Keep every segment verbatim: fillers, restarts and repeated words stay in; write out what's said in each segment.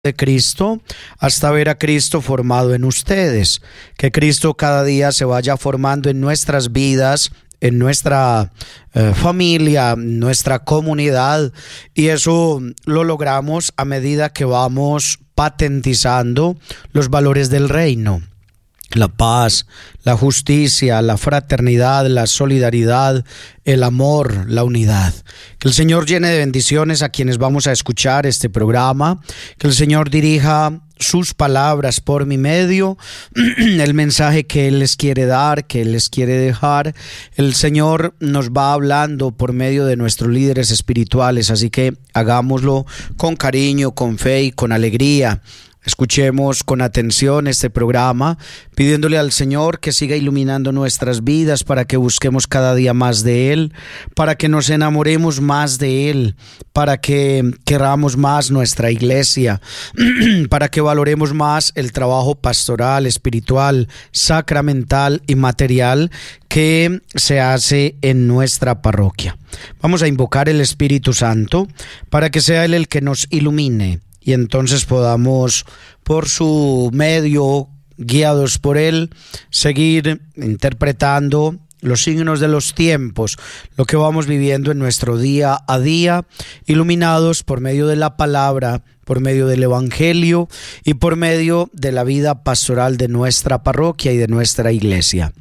de Cristo hasta ver a Cristo formado en ustedes, que Cristo cada día se vaya formando en nuestras vidas, en nuestra eh, familia, en nuestra comunidad, y eso lo logramos a medida que vamos patentizando los valores del reino. La paz, la justicia, la fraternidad, la solidaridad, el amor, la unidad. Que el Señor llene de bendiciones a quienes vamos a escuchar este programa. Que el Señor dirija sus palabras por mi medio, el mensaje que Él les quiere dar, que Él les quiere dejar. El Señor nos va hablando por medio de nuestros líderes espirituales, así que hagámoslo con cariño, con fe y con alegría. Escuchemos con atención este programa, pidiéndole al Señor que siga iluminando nuestras vidas para que busquemos cada día más de Él, para que nos enamoremos más de Él, para que queramos más nuestra iglesia, para que valoremos más el trabajo pastoral, espiritual, sacramental y material que se hace en nuestra parroquia. Vamos a invocar el Espíritu Santo para que sea Él el que nos ilumine, y entonces podamos, por su medio, guiados por Él, seguir interpretando los signos de los tiempos, lo que vamos viviendo en nuestro día a día, iluminados por medio de la palabra, por medio del Evangelio y por medio de la vida pastoral de nuestra parroquia y de nuestra iglesia.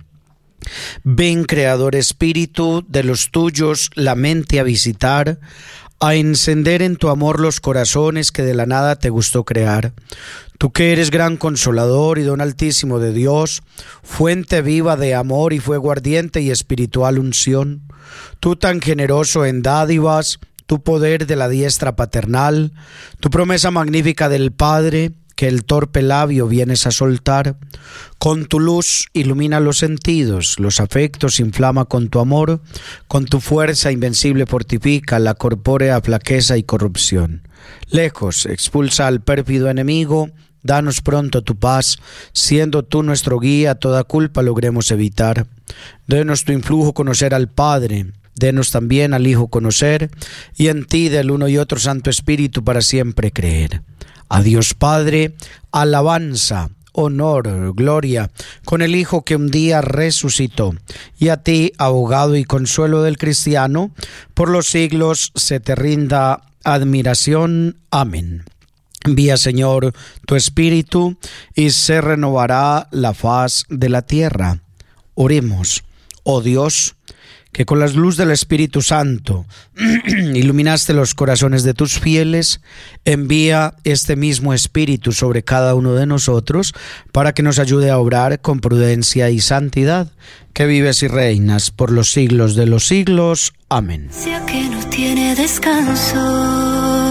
Ven, Creador Espíritu, de los tuyos la mente a visitar, a encender en tu amor los corazones que de la nada te gustó crear. Tú que eres gran consolador y don altísimo de Dios, fuente viva de amor y fuego ardiente y espiritual unción. Tú tan generoso en dádivas, tu poder de la diestra paternal, tu promesa magnífica del Padre, que el torpe labio vienes a soltar. Con tu luz ilumina los sentidos, los afectos inflama con tu amor, con tu fuerza invencible fortifica la corpórea flaqueza y corrupción. Lejos expulsa al pérfido enemigo, danos pronto tu paz, siendo tú nuestro guía, toda culpa logremos evitar. Denos tu influjo conocer al Padre, denos también al Hijo conocer, y en ti del uno y otro Santo Espíritu para siempre creer. A Dios Padre, alabanza, honor, gloria, con el Hijo que un día resucitó, y a ti, abogado y consuelo del cristiano, por los siglos se te rinda admiración. Amén. Envía, Señor, tu Espíritu, y se renovará la faz de la tierra. Oremos. Oh Dios, que con la luz del Espíritu Santo iluminaste los corazones de tus fieles, envía este mismo Espíritu sobre cada uno de nosotros para que nos ayude a obrar con prudencia y santidad, que vives y reinas por los siglos de los siglos. Amén. Que no tiene descanso.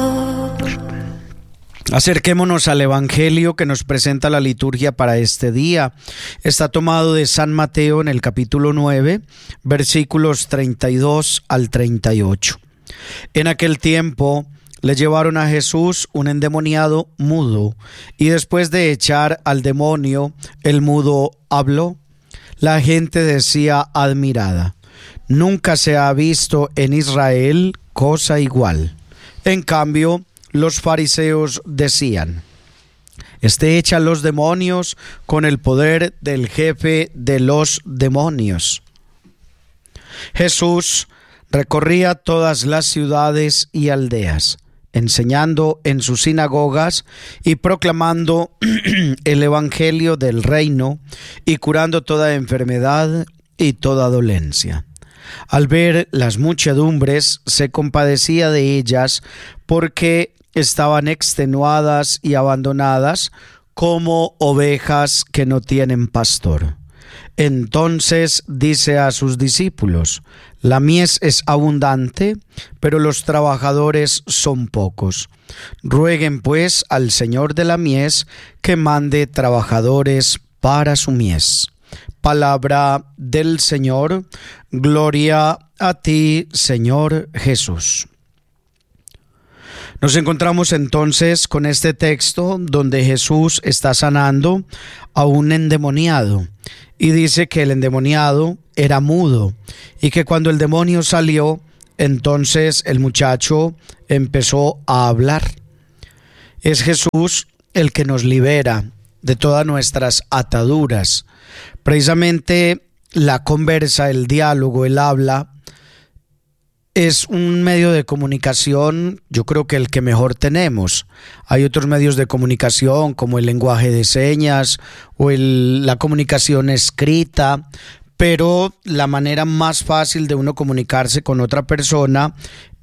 Acerquémonos al Evangelio que nos presenta la liturgia para este día. Está tomado de San Mateo en el capítulo nueve, versículos treinta y dos al treinta y ocho. En aquel tiempo le llevaron a Jesús un endemoniado mudo, y después de echar al demonio, el mudo habló. La gente decía admirada: nunca se ha visto en Israel cosa igual. En cambio, los fariseos decían: este echa los demonios con el poder del jefe de los demonios. Jesús recorría todas las ciudades y aldeas, enseñando en sus sinagogas y proclamando el evangelio del reino y curando toda enfermedad y toda dolencia. Al ver las muchedumbres, se compadecía de ellas porque estaban extenuadas y abandonadas como ovejas que no tienen pastor. Entonces dice a sus discípulos: la mies es abundante, pero los trabajadores son pocos. Rueguen pues al Señor de la mies que mande trabajadores para su mies. Palabra del Señor. Gloria a ti, Señor Jesús. Nos encontramos entonces con este texto donde Jesús está sanando a un endemoniado, y dice que el endemoniado era mudo y que cuando el demonio salió, entonces el muchacho empezó a hablar. Es Jesús el que nos libera de todas nuestras ataduras. Precisamente la conversa, el diálogo, el habla, es un medio de comunicación, yo creo que el que mejor tenemos. Hay otros medios de comunicación como el lenguaje de señas o el, la comunicación escrita, pero la manera más fácil de uno comunicarse con otra persona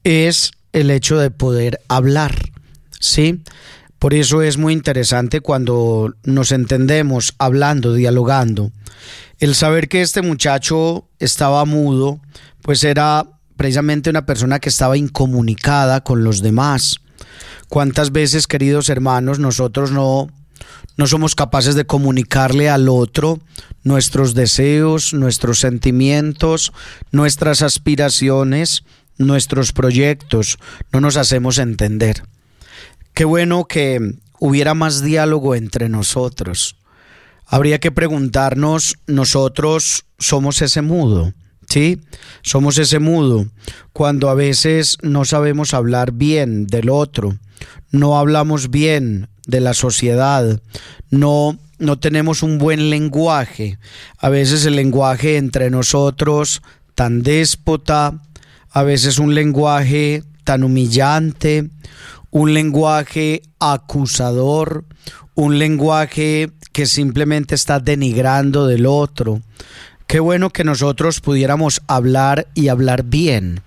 es el hecho de poder hablar, ¿sí? Por eso es muy interesante cuando nos entendemos hablando, dialogando. El saber que este muchacho estaba mudo, pues era precisamente una persona que estaba incomunicada con los demás. ¿Cuántas veces, queridos hermanos, nosotros no, no somos capaces de comunicarle al otro nuestros deseos, nuestros sentimientos, nuestras aspiraciones, nuestros proyectos? No nos hacemos entender. Qué bueno que hubiera más diálogo entre nosotros. Habría que preguntarnos, ¿nosotros somos ese mudo? ¿Sí? Somos ese mudo cuando a veces no sabemos hablar bien del otro, no hablamos bien de la sociedad, no, no tenemos un buen lenguaje. A veces el lenguaje entre nosotros tan déspota, a veces un lenguaje tan humillante, un lenguaje acusador, un lenguaje que simplemente está denigrando del otro. Qué bueno que nosotros pudiéramos hablar y hablar bien.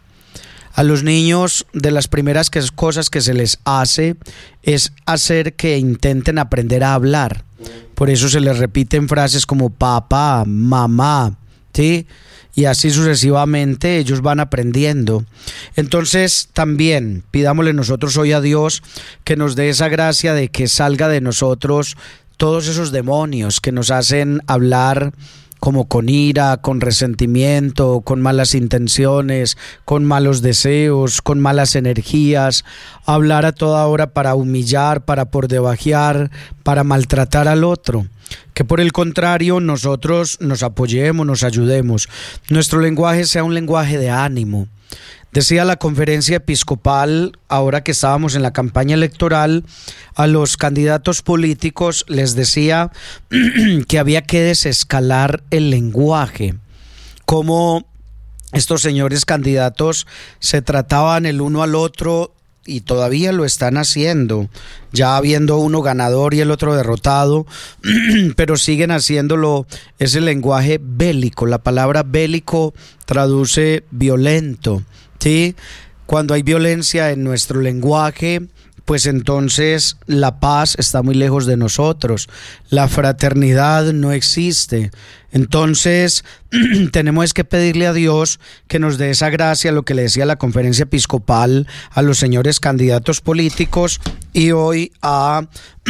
A los niños, de las primeras que, cosas que se les hace es hacer que intenten aprender a hablar. Por eso se les repiten frases como papá, mamá, ¿sí? Y así sucesivamente ellos van aprendiendo. Entonces también pidámosle nosotros hoy a Dios que nos dé esa gracia de que salga de nosotros todos esos demonios que nos hacen hablar como con ira, con resentimiento, con malas intenciones, con malos deseos, con malas energías, hablar a toda hora para humillar, para por debajear, para maltratar al otro. Que por el contrario nosotros nos apoyemos, nos ayudemos. Nuestro lenguaje sea un lenguaje de ánimo. Decía la conferencia episcopal, ahora que estábamos en la campaña electoral, a los candidatos políticos les decía que había que desescalar el lenguaje. Cómo estos señores candidatos se trataban el uno al otro y todavía lo están haciendo, ya habiendo uno ganador y el otro derrotado, pero siguen haciéndolo, ese lenguaje bélico. La palabra bélico traduce violento, ¿sí? Cuando hay violencia en nuestro lenguaje, pues entonces la paz está muy lejos de nosotros, la fraternidad no existe. Entonces tenemos que pedirle a Dios que nos dé esa gracia, lo que le decía la conferencia episcopal a los señores candidatos políticos y hoy a,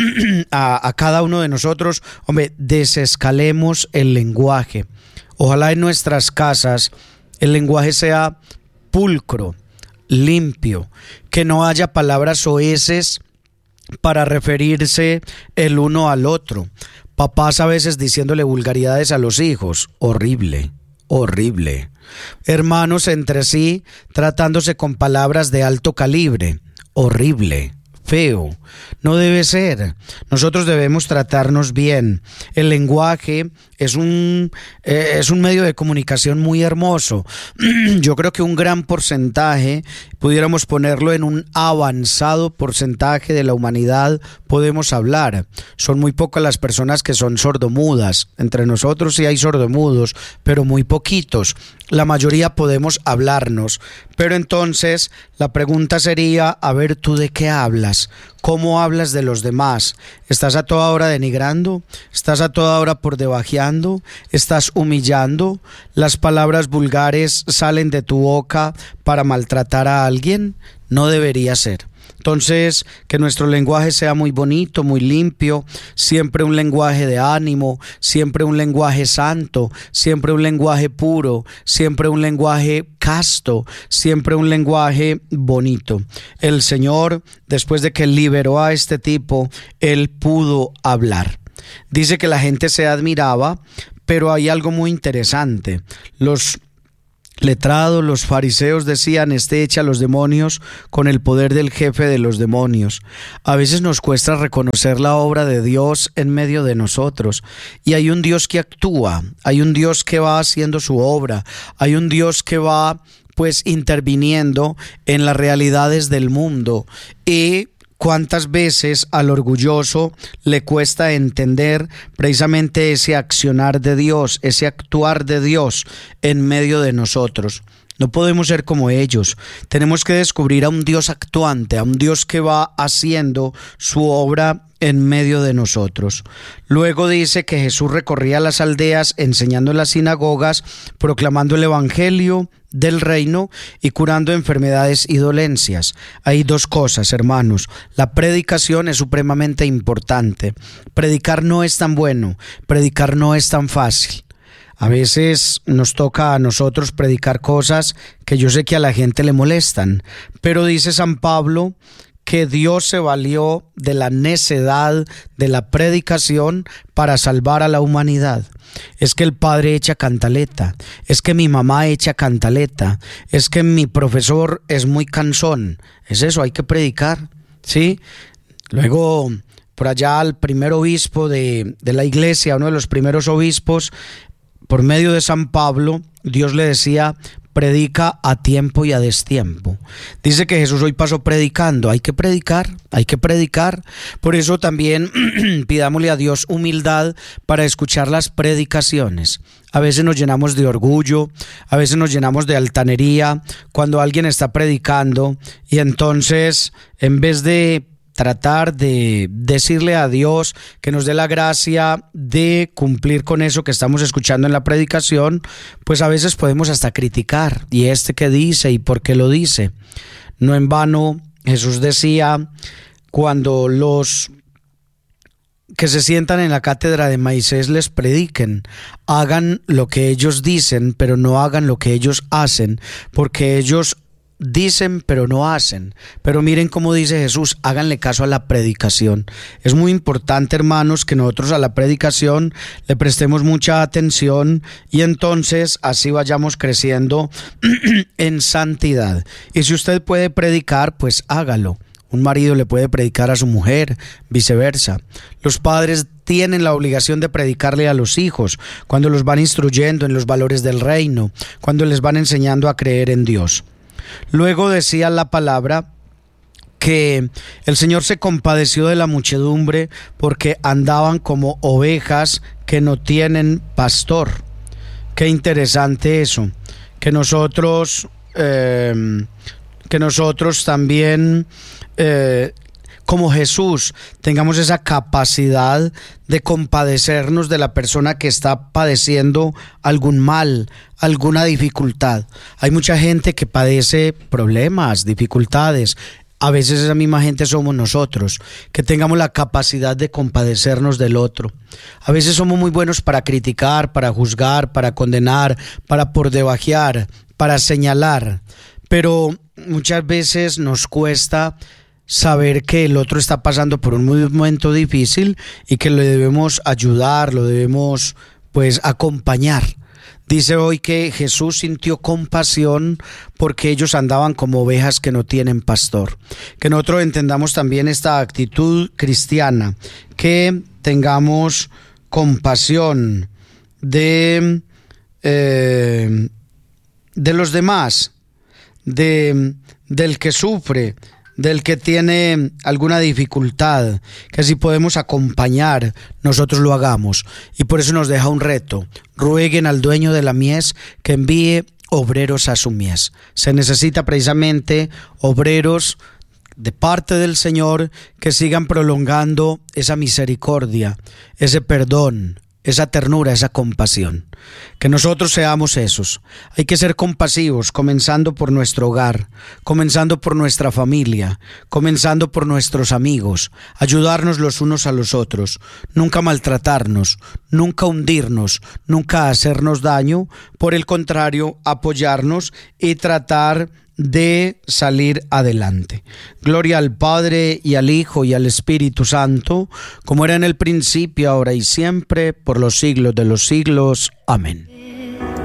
a, a cada uno de nosotros. Hombre, desescalemos el lenguaje. Ojalá en nuestras casas el lenguaje sea pulcro, limpio, que no haya palabras soeces para referirse el uno al otro. Papás a veces diciéndole vulgaridades a los hijos, horrible, horrible. Hermanos entre sí tratándose con palabras de alto calibre, horrible, feo. No debe ser. Nosotros debemos tratarnos bien. El lenguaje es un, eh, es un medio de comunicación muy hermoso. Yo creo que un gran porcentaje, pudiéramos ponerlo en un avanzado porcentaje de la humanidad, podemos hablar. Son muy pocas las personas que son sordomudas. Entre nosotros sí hay sordomudos, pero muy poquitos. La mayoría podemos hablarnos. Pero entonces la pregunta sería, a ver, ¿tú de qué hablas? ¿Cómo hablas de los demás? ¿Estás a toda hora denigrando? ¿Estás a toda hora por debajeando? ¿Estás humillando? ¿Las palabras vulgares salen de tu boca para maltratar a alguien? No debería ser. Entonces, que nuestro lenguaje sea muy bonito, muy limpio, siempre un lenguaje de ánimo, siempre un lenguaje santo, siempre un lenguaje puro, siempre un lenguaje casto, siempre un lenguaje bonito. El Señor, después de que liberó a este tipo, Él pudo hablar. Dice que la gente se admiraba, pero hay algo muy interesante. Los letrados, los fariseos decían: este echa a los demonios con el poder del jefe de los demonios. A veces nos cuesta reconocer la obra de Dios en medio de nosotros, y hay un Dios que actúa, hay un Dios que va haciendo su obra, hay un Dios que va pues interviniendo en las realidades del mundo. Y ¿cuántas veces al orgulloso le cuesta entender precisamente ese accionar de Dios, ese actuar de Dios en medio de nosotros? No podemos ser como ellos. Tenemos que descubrir a un Dios actuante, a un Dios que va haciendo su obra en medio de nosotros. Luego dice que Jesús recorría las aldeas enseñando en las sinagogas, proclamando el evangelio del reino y curando enfermedades y dolencias. Hay dos cosas, hermanos. La predicación es supremamente importante. Predicar no es tan bueno, predicar no es tan fácil. A veces nos toca a nosotros predicar cosas que yo sé que a la gente le molestan, pero dice San Pablo que Dios se valió de la necedad de la predicación para salvar a la humanidad. Es que el padre echa cantaleta, es que mi mamá echa cantaleta, es que mi profesor es muy cansón. Es eso, hay que predicar, ¿sí? Luego, por allá, el primer obispo de, de la iglesia, uno de los primeros obispos, por medio de San Pablo, Dios le decía: predica a tiempo y a destiempo. Dice que Jesús hoy pasó predicando. Hay que predicar, hay que predicar. Por eso también pidámosle a Dios humildad para escuchar las predicaciones. A veces nos llenamos de orgullo, a veces nos llenamos de altanería cuando alguien está predicando, y entonces en vez de tratar de decirle a Dios que nos dé la gracia de cumplir con eso que estamos escuchando en la predicación, pues a veces podemos hasta criticar. ¿Y este qué dice? ¿Y por qué lo dice? No en vano Jesús decía: cuando los que se sientan en la cátedra de Moisés les prediquen, hagan lo que ellos dicen, pero no hagan lo que ellos hacen, porque ellos dicen pero no hacen. Pero miren cómo dice Jesús: háganle caso a la predicación. Es muy importante, hermanos, que nosotros a la predicación le prestemos mucha atención, y entonces así vayamos creciendo en santidad. Y si usted puede predicar, pues hágalo. Un marido le puede predicar a su mujer, viceversa. Los padres tienen la obligación de predicarle a los hijos cuando los van instruyendo en los valores del reino, cuando les van enseñando a creer en Dios. Luego decía la palabra que el Señor se compadeció de la muchedumbre porque andaban como ovejas que no tienen pastor. Qué interesante eso, que nosotros, eh, que nosotros también, eh, como Jesús, tengamos esa capacidad de compadecernos de la persona que está padeciendo algún mal, alguna dificultad. Hay mucha gente que padece problemas, dificultades. A veces esa misma gente somos nosotros, que tengamos la capacidad de compadecernos del otro. A veces somos muy buenos para criticar, para juzgar, para condenar, para por debajear, para señalar, pero muchas veces nos cuesta saber que el otro está pasando por un momento difícil y que le debemos ayudar, lo debemos pues acompañar. Dice hoy que Jesús sintió compasión porque ellos andaban como ovejas que no tienen pastor. Que nosotros entendamos también esta actitud cristiana, que tengamos compasión de, eh, de los demás, de, del que sufre, del que tiene alguna dificultad, que si podemos acompañar, nosotros lo hagamos. Y por eso nos deja un reto: rueguen al dueño de la mies que envíe obreros a su mies. Se necesita precisamente obreros de parte del Señor que sigan prolongando esa misericordia, ese perdón, esa ternura, esa compasión. Que nosotros seamos esos. Hay que ser compasivos, comenzando por nuestro hogar, comenzando por nuestra familia, comenzando por nuestros amigos, ayudarnos los unos a los otros, nunca maltratarnos, nunca hundirnos, nunca hacernos daño, por el contrario, apoyarnos y tratar de salir adelante. Gloria al Padre y al Hijo y al Espíritu Santo, como era en el principio, ahora y siempre, por los siglos de los siglos. Amén.